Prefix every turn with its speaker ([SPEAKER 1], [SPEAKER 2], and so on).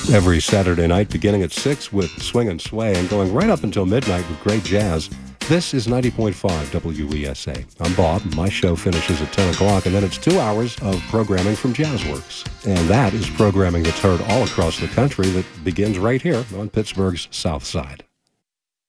[SPEAKER 1] Every Saturday night beginning at 6 with Swing and Sway and going right up until midnight with great jazz. This is 90.5 WESA. I'm Bob. My show finishes at 10 o'clock, and then it's 2 hours of programming from Jazzworks. And that is programming that's heard all across the country that begins right here on Pittsburgh's South Side.